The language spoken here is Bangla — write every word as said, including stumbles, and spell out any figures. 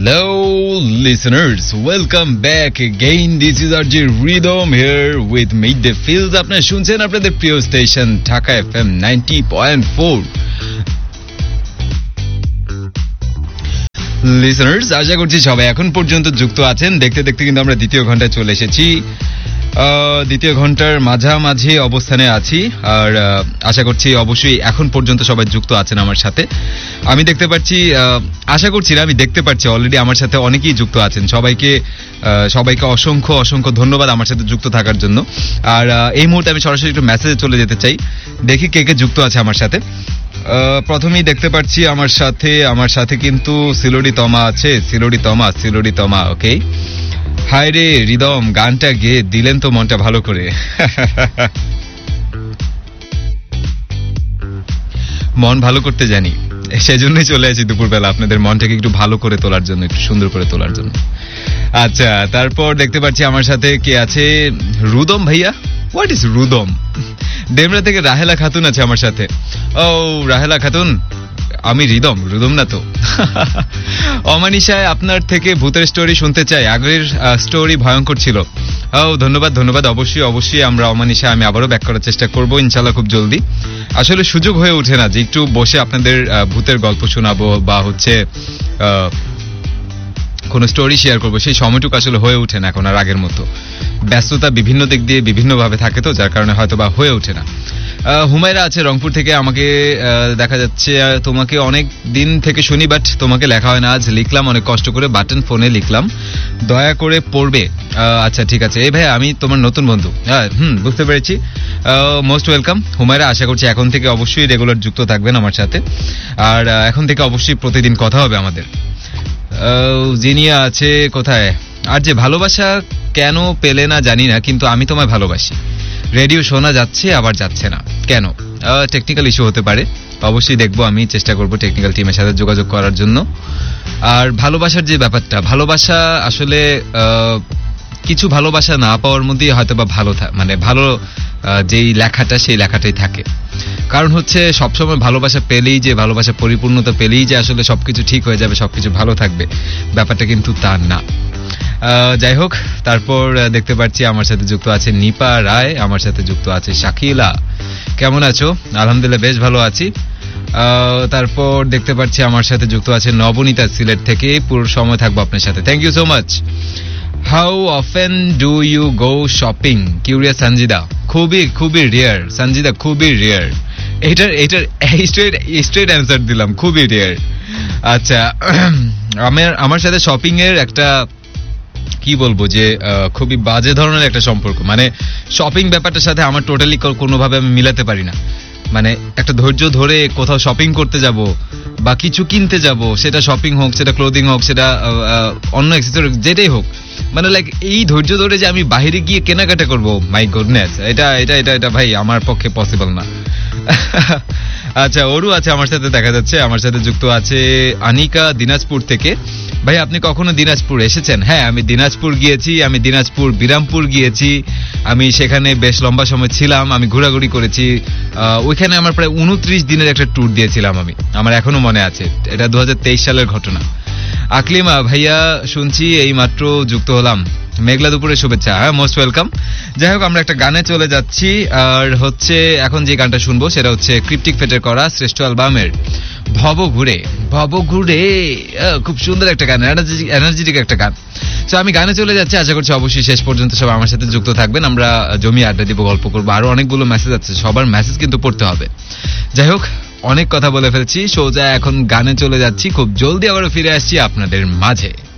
Hello listeners, welcome back again. This is R J Rhythm here with Midday Fields. আপনারা শুনছেন আপনাদের প্রিয় station Dhaka F M ninety point four. Listeners, আশা করছি সবাই এখন পর্যন্ত যুক্ত আছেন। দেখতে দেখতে কিন্তু আমরা দ্বিতীয় ঘন্টায় চলে এসেছি। দ্বিতীয় ঘন্টার মাঝামাঝি অবস্থানে আছি, আর আশা করছি অবশ্যই এখন পর্যন্ত সবাই যুক্ত আছেন আমার সাথে। আমি দেখতে পাচ্ছি, আশা করছি না, আমি দেখতে পাচ্ছি অলরেডি আমার সাথে অনেকেই যুক্ত আছেন। সবাইকে সবাইকে অসংখ্য অসংখ্য ধন্যবাদ আমার সাথে যুক্ত থাকার জন্য। আর এই মুহূর্তে আমি সরাসরি একটু মেসেজে চলে যেতে চাই, দেখি কে কে যুক্ত আছে আমার সাথে। প্রথমেই দেখতে পাচ্ছি আমার সাথে আমার সাথে কিন্তু সিলোডি তমা আছে। সিলোডি তমা সিলোডি তমা ওকে। হায় রে রিদম, গানটা গেয়ে দিলেন তো মনটা ভালো করে। মন ভালো করতে জানি, সেজন্যই চলে আসি দুপুরবেলা আপনাদের মনটাকে একটু ভালো করে তোলার জন্য, একটু সুন্দর করে তোলার জন্য। আচ্ছা, তারপর দেখতে পাচ্ছি আমার সাথে কে আছে, রুদম ভাইয়া। What is রুদম? ডেমরা থেকে রাহেলা খাতুন আছে আমার সাথে। ও রাহেলা খাতুন, আমি রিদম, রুদম না তো। অমানিশায় আপনার থেকে ভূতের স্টোরি শুনতে চাই, আগের স্টোরি ভয়ঙ্কর ছিল। ও ধন্যবাদ ধন্যবাদ, অবশ্যই অবশ্যই আমরা অমানিশা আমি আবারও ব্যাক করার চেষ্টা করবো ইনশাল্লাহ খুব জলদি। আসলে সুযোগ হয়ে ওঠে না যে একটু বসে আপনাদের ভূতের গল্প শোনাবো বা হচ্ছে কোনো স্টোরি শেয়ার করবো, সেই সময়টুকু আসলে হয়ে ওঠে না এখন আর আগের মতো। ব্যস্ততা বিভিন্ন দিক দিয়ে বিভিন্নভাবে থাকে, তো যার কারণে হয়তো বা হয়ে ওঠে না। হুমায়রা আছে রংপুর থেকে, আমাকে দেখা যাচ্ছে তোমাকে অনেক দিন থেকে শুনি, বাট তোমাকে লেখা হয় না। আজ লিখলাম অনেক কষ্ট করে, বাটন ফোনে লিখলাম, দয়া করে পড়বে। আচ্ছা ঠিক আছে। এই ভাই আমি তোমার নতুন বন্ধু। হ্যাঁ হুম বুঝতে পেরেছি। মোস্ট ওয়েলকাম হুমায়রা, আশা করছি এখন থেকে অবশ্যই রেগুলার যুক্ত থাকবেন আমার সাথে, আর এখন থেকে অবশ্যই প্রতিদিন কথা হবে আমাদের। জিনিয়া আছে কোথায়? আর যে ভালোবাসা কেন পেলে না জানি না, কিন্তু আমি তোমায় ভালোবাসি। রেডিও শোনা যাচ্ছে আবার যাচ্ছে না কেন? টেকনিক্যাল ইস্যু হতে পারে, অবশ্যই দেখবো, আমি চেষ্টা করবো টেকনিক্যাল টিমের সাথে যোগাযোগ করার জন্য। আর ভালোবাসার যে ব্যাপারটা, ভালোবাসা আসলে কিছু ভালোবাসা না পাওয়ার মধ্যেই হয়তো বা ভালো মানে ভালো যেই লেখাটা সেই লেখাটাই থাকে। কারণ হচ্ছে সবসময় ভালোবাসা পেলেই যে ভালোবাসা পরিপূর্ণতা পেলেই যে আসলে সবকিছু ঠিক হয়ে যাবে, সবকিছু ভালো থাকবে, ব্যাপারটা কিন্তু তা না। যাই হোক, তারপর দেখতে পাচ্ছি আমার সাথে যুক্ত আছে নিপা রায়, আমার সাথে যুক্ত আছে শাকিলা। কেমন আছো? আলহামদুলিল্লাহ বেশ ভালো আছি। তারপর দেখতে পাচ্ছি আমার সাথে যুক্ত আছে নবনীতা সিলেট থেকে। পুরো সময় থাকবো আপনার সাথে, thank you so much. How often do you go shopping? Curious Sanjida. খুবই খুবই রেয়ার সঞ্জিদা, খুবই রেয়ার। এটার এটার স্ট্রেট স্ট্রেট অ্যান্সার দিলাম, খুবই রেয়ার। আচ্ছা, আমার আমার সাথে শপিং এর একটা কি বলবো যে খুবই বাজে ধরনের একটা সম্পর্ক। মানে শপিং ব্যাপারটার সাথে আমার টোটালি কোনোভাবে আমি মিলাতে পারি না। মানে একটা ধৈর্য ধরে কোথাও শপিং করতে যাব বা কিছু কিনতে যাব, সেটা শপিং হোক, সেটা ক্লোদিং হোক, সেটা অন্য অ্যাক্সেসরি যেটাই হোক, মানে লাইক এই ধৈর্য ধরে যে আমি বাইরে গিয়ে কেনাকাটা করবো, মাই গুডনেস, এটা এটা এটা এটা ভাই আমার পক্ষে পসিবল না। আচ্ছা, ওরু আছে আমার সাথে দেখা যাচ্ছে, আমার সাথে যুক্ত আছে আনিকা দিনাজপুর থেকে। ভাই আপনি কখনো দিনাজপুর এসেছেন? হ্যাঁ আমি দিনাজপুর গিয়েছি, আমি দিনাজপুর বিরামপুর গিয়েছি, আমি সেখানে বেশ লম্বা সময় ছিলাম, আমি ঘোরাঘুরি করেছি। ওইখানে আমার প্রায় উনত্রিশ দিনের একটা ট্যুর দিয়েছিলাম আমি, আমার এখনো মনে আছে, এটা দু হাজার তেইশ সালের ঘটনা। আকলিমা ভাইয়া শুনছি এই মাত্র যুক্ত হলাম, মেঘলা দুপুরের শুভেচ্ছা। হ্যাঁ মোস্ট ওয়েলকাম। যাই হোক, আমরা একটা গানে চলে যাচ্ছি, আর হচ্ছে এখন যে গানটা শুনবো সেটা হচ্ছে ক্রিপ্টিক ফেটের করা শ্রেষ্ঠ অ্যালবামের ভব ঘুরে। ভব ঘুরে খুব সুন্দর একটা গান, এনার্জেটিক একটা গান। তো আমি গানে চলে যাচ্ছি, আশা করছি অবশ্যই শেষ পর্যন্ত সব আমার সাথে যুক্ত থাকবেন। আমরা জমি আড্ডা দিব, গল্প করবো, আরো অনেকগুলো মেসেজ আছে, সবার মেসেজ কিন্তু পড়তে হবে। যাই হোক, অনেক কথা বলে ফেলছি, সোজা এখন গানে চলে যাচ্ছি, খুব জলদি আবারও ফিরে আসছি আপনাদের মাঝে।